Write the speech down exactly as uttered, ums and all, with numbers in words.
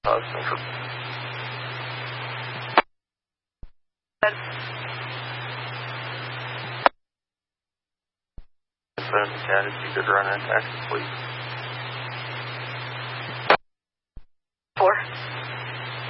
Uh, Central. Seven Cat, if you could run a taxi, please.